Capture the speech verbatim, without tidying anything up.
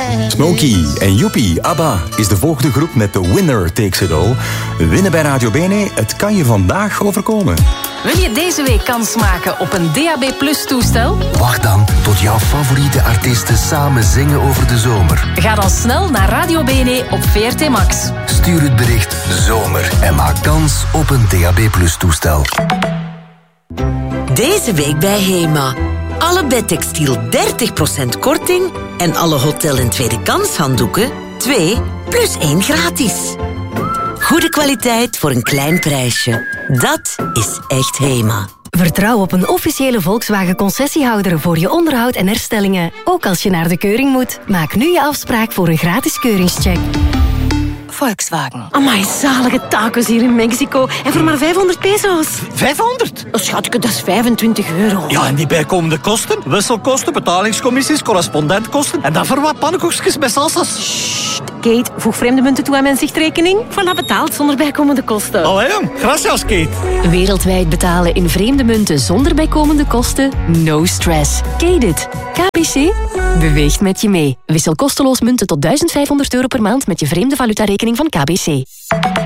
Smokey en Joepie, ABBA is de volgende groep met The Winner Takes It All. Winnen bij Radio Bene, het kan je vandaag overkomen. Wil je deze week kans maken op een D A B Plus toestel? Wacht dan tot jouw favoriete artiesten samen zingen over de zomer. Ga dan snel naar Radio Bene op V R T Max. Stuur het bericht zomer en maak kans op een D A B Plus toestel. Deze week bij Hema. Alle bedtextiel dertig procent korting en alle hotel- en tweede kans handdoeken twee plus één gratis. Goede kwaliteit voor een klein prijsje. Dat is echt Hema. Vertrouw op een officiële Volkswagen-concessiehouder voor je onderhoud en herstellingen. Ook als je naar de keuring moet. Maak nu je afspraak voor een gratis keuringscheck. Volkswagen. Amai, zalige tacos hier in Mexico. En voor maar vijfhonderd peso's. vijfhonderd? Oh, schatje, dat is vijfentwintig euro. Ja, en die bijkomende kosten? Wisselkosten, betalingscommissies, correspondentkosten. En dan voor wat pannenkoekjes met salsa's. Sst, Kate, voeg vreemde munten toe aan mijn zichtrekening. Voilà, betaald zonder bijkomende kosten. Allee, jong. Gracias, Kate. Wereldwijd betalen in vreemde munten zonder bijkomende kosten? No stress. Kate it. K B C beweegt met je mee. Wissel kosteloos munten tot duizend vijfhonderd euro per maand met je vreemde valutarekening van K B C.